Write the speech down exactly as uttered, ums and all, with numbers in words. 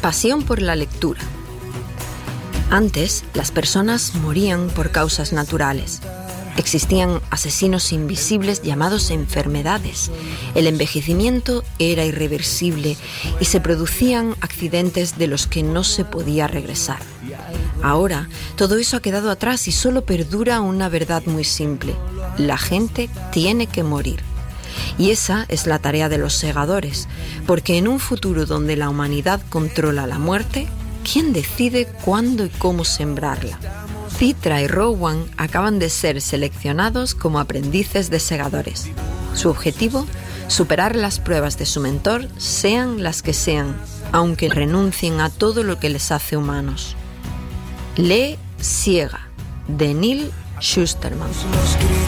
Pasión por la lectura. Antes, las personas morían por causas naturales. Existían asesinos invisibles llamados enfermedades. El envejecimiento era irreversible y se producían accidentes de los que no se podía regresar. Ahora, todo eso ha quedado atrás y solo perdura una verdad muy simple. La gente tiene que morir. Y esa es la tarea de los segadores, porque en un futuro donde la humanidad controla la muerte, ¿quién decide cuándo y cómo sembrarla? Citra y Rowan acaban de ser seleccionados como aprendices de segadores. Su objetivo, superar las pruebas de su mentor, sean las que sean, aunque renuncien a todo lo que les hace humanos. Lee Siega, de Neal Shusterman.